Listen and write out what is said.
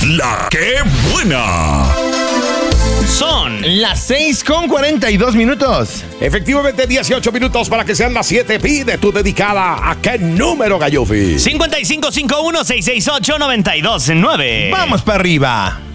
La que buena. Son las 6:42. Efectivamente, 18 minutos para que sean las 7. Pide tu dedicada. ¿A qué número, Gallofi? 5551-668-929. Vamos para arriba.